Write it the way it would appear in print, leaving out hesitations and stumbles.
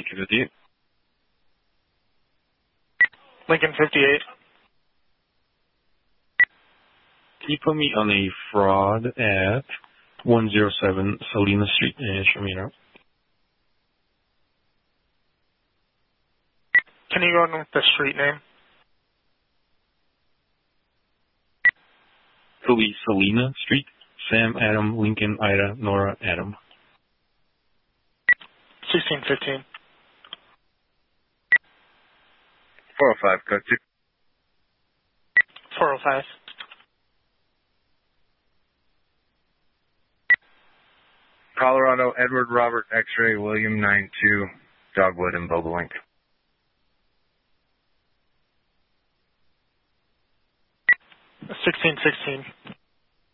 Lincoln 58. Lincoln 58. Can you put me on a fraud at 107 Salina Street and show me around? Can you go on with the street name? Philly Salina Street. Sam, Adam, Lincoln, Ida, Nora, Adam. 1615. 405, code 2. 405. Colorado, Edward Robert X-ray, William 92, Dogwood and Bobolink. 1616.